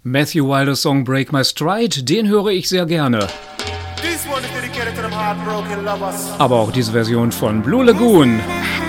Matthew Wilders Song Break My Stride, den höre ich sehr gerne. Aber auch diese Version von Blue Lagoon.